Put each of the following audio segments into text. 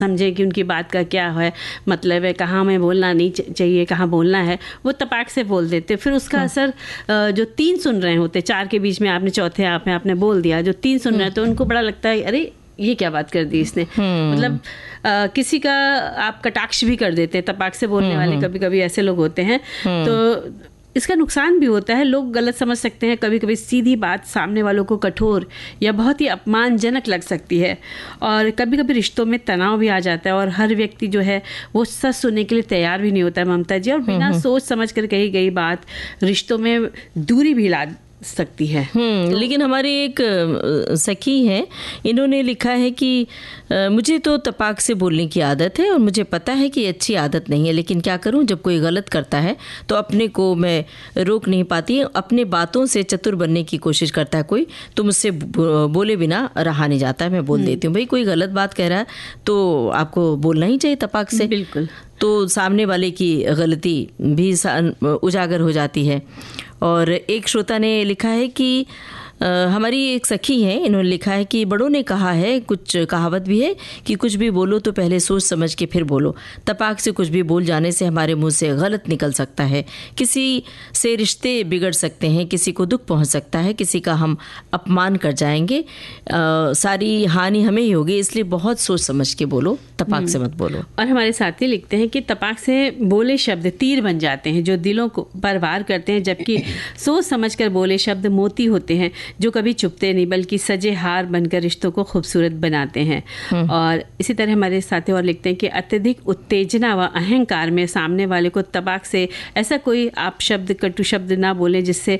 समझें कि उनकी बात का क्या है, मतलब है, कहाँ हमें बोलना नहीं चाहिए, कहाँ बोलना है, वो तपाक से बोल देते। फिर उसका असर जो 3 सुन रहे होते, 4 के बीच में आपने चौथे आप में आपने बोल दिया, जो 3 सुन रहे हैं तो उनको बड़ा लगता है अरे ये क्या बात कर दी इसने, मतलब किसी का आप कटाक्ष भी कर देते हैं। तपाक से बोलने वाले कभी कभी ऐसे लोग होते हैं, तो इसका नुकसान भी होता है। लोग गलत समझ सकते हैं, कभी कभी सीधी बात सामने वालों को कठोर या बहुत ही अपमानजनक लग सकती है, और कभी कभी रिश्तों में तनाव भी आ जाता है, और हर व्यक्ति जो है वो सच सुनने के लिए तैयार भी नहीं होता है, ममता जी। और बिना सोच समझ कर कही गई बात रिश्तों में दूरी भी ला सकती है। लेकिन हमारी एक सखी है, इन्होंने लिखा है कि मुझे तो तपाक से बोलने की आदत है और मुझे पता है कि अच्छी आदत नहीं है, लेकिन क्या करूं, जब कोई गलत करता है तो अपने को मैं रोक नहीं पाती। अपने बातों से चतुर बनने की कोशिश करता है कोई, तो मुझसे बोले बिना रहा नहीं जाता है, मैं बोल देती हूँ। भाई कोई गलत बात कह रहा है तो आपको बोलना ही चाहिए तपाक से, बिल्कुल, तो सामने वाले की गलती भी उजागर हो जाती है। और एक श्रोता ने लिखा है कि हमारी एक सखी है, इन्होंने लिखा है कि बड़ों ने कहा है, कुछ कहावत भी है कि कुछ भी बोलो तो पहले सोच समझ के फिर बोलो। तपाक से कुछ भी बोल जाने से हमारे मुंह से गलत निकल सकता है, किसी से रिश्ते बिगड़ सकते हैं, किसी को दुख पहुंच सकता है, किसी का हम अपमान कर जाएंगे, सारी हानि हमें ही होगी, इसलिए बहुत सोच समझ के बोलो, तपाक से मत बोलो। और हमारे साथी लिखते हैं कि तपाक से बोले शब्द तीर बन जाते हैं जो दिलों को पर वार करते हैं, जबकि सोच समझ कर बोले शब्द मोती होते हैं जो कभी चुपते नहीं बल्कि सजे हार बनकर रिश्तों को खूबसूरत बनाते हैं। और इसी तरह हमारे साथी और लिखते हैं कि अत्यधिक उत्तेजना व अहंकार में सामने वाले को तपाक से ऐसा कोई आप शब्द, कटु शब्द ना बोले जिससे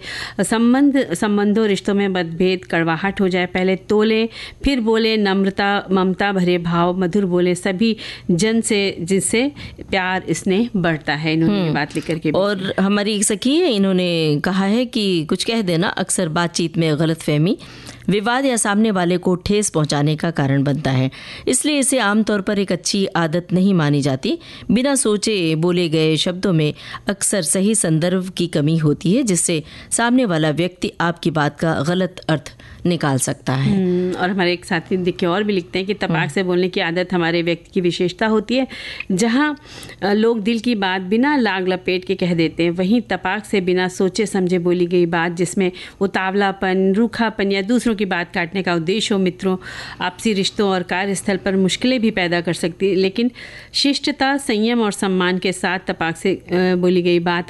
संबंधों रिश्तों में मतभेद, कड़वाहट हो जाए। पहले तोले फिर बोले, नम्रता ममता भरे भाव मधुर बोले, सभी जन से जिससे प्यार स्नेह बढ़ता है। इन्होंने ये बात लिख करके। और हमारी एक सखी है, इन्होंने कहा है कि कुछ कह देना अक्सर बातचीत में गलतफहमी, विवाद या सामने वाले को ठेस पहुंचाने का कारण बनता है, इसलिए इसे आमतौर पर एक अच्छी आदत नहीं मानी जाती। बिना सोचे बोले गए शब्दों में अक्सर सही संदर्भ की कमी होती है, जिससे सामने वाला व्यक्ति आपकी बात का गलत अर्थ निकाल सकता है। और हमारे एक साथी देखिए और भी लिखते हैं कि तपाक से बोलने की आदत हमारे व्यक्ति की विशेषता होती है। जहां लोग दिल की बात बिना लाग लपेट के कह देते हैं, वहीं तपाक से बिना सोचे समझे बोली गई बात जिसमें उतावलापन, रूखापन या दूसरों की बात काटने का उद्देश्य हो, मित्रों, आपसी रिश्तों और कार्यस्थल पर मुश्किलें भी पैदा कर सकती है। लेकिन शिष्टता, संयम और सम्मान के साथ तपाक से बोली गई बात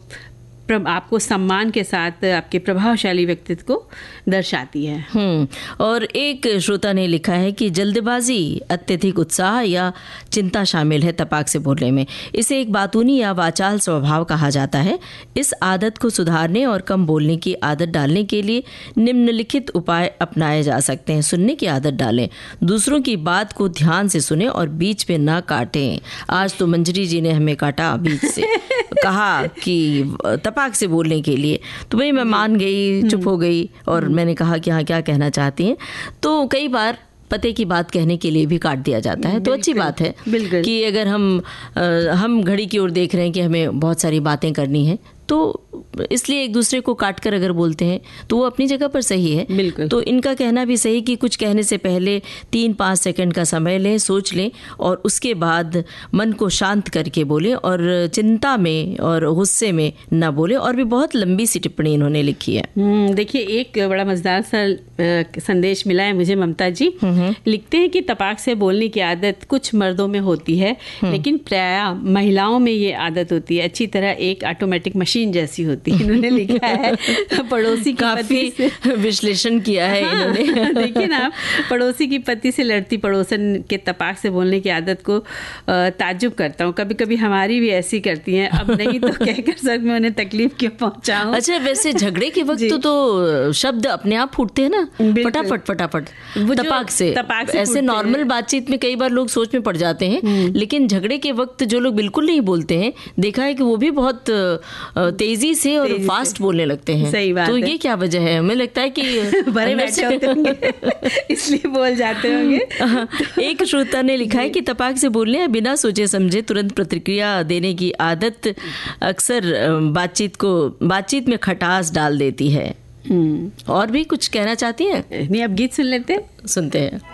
आपको सम्मान के साथ आपके प्रभावशाली व्यक्तित्व को दर्शाती है। और एक श्रोता ने लिखा है कि जल्दबाजी, अत्यधिक उत्साह या चिंता शामिल है तपाक से बोलने में। इसे एक बातूनी या वाचाल स्वभाव कहा जाता है। इस आदत को सुधारने और कम बोलने की आदत डालने के लिए निम्नलिखित उपाय अपनाए जा सकते हैं। सुनने की आदत डालें, दूसरों की बात को ध्यान से सुने और बीच में ना काटें। आज तो मंजरी जी ने हमें काटा बीच से, कहा कि तपाक से बोलने के लिए, तो भाई मैं मान गई, चुप हो गई और मैंने कहा कि हाँ क्या कहना चाहती हैं। तो कई बार पते की बात कहने के लिए भी काट दिया जाता है, तो अच्छी बात है कि अगर हम घड़ी की ओर देख रहे हैं कि हमें बहुत सारी बातें करनी है, तो इसलिए एक दूसरे को काटकर अगर बोलते हैं तो वो अपनी जगह पर सही है। तो इनका कहना भी सही कि कुछ कहने से पहले 3-5 सेकंड का समय लें, सोच लें और उसके बाद मन को शांत करके बोलें और चिंता में और गुस्से में ना बोलें। और भी बहुत लंबी सी टिप्पणी इन्होंने लिखी है। देखिए एक बड़ा मजेदार सा संदेश मिला है मुझे, ममता जी लिखते हैं कि तपाक से बोलने की आदत कुछ मर्दों में होती है, लेकिन प्रायः महिलाओं में ये आदत होती है अच्छी तरह एक ऑटोमेटिक मशीन जैसी होती है। इन्होंने लिखा है पड़ोसी की काफी विश्लेषण किया है इन्होंने। देखिए ना, पड़ोसी की पति से लड़ती पड़ोसन के तपाक से बोलने की आदत को ताज्जुब करता हूँ। कभी कभी हमारी भी ऐसी करती हैं, अब नहीं तो कहकर सर मैं उन्हें तकलीफ क्यों पहुंचाऊं। अच्छा, वैसे झगड़े के वक्त तो शब्द अपने आप फूटते हैं ना, फटाफट तपाक से ऐसे नॉर्मल बातचीत में कई बार लोग सोच में पड़ जाते हैं, लेकिन झगड़े के वक्त जो लोग बिल्कुल नहीं बोलते हैं, देखा है कि वो भी बहुत तेजी से और फास्ट बोलने लगते हैं। सही बात तो है। ये क्या वजह है? हमें लगता है कि भरे बैठे होते होंगे इसलिए बोल जाते होंगे। एक श्रोता ने लिखा है कि तपाक से बोलने या बिना सोचे समझे तुरंत प्रतिक्रिया देने की आदत अक्सर बातचीत में खटास डाल देती है। और भी कुछ कहना चाहती हैं? नहीं, अब गीत सुन लेते हैं। सुनते हैं।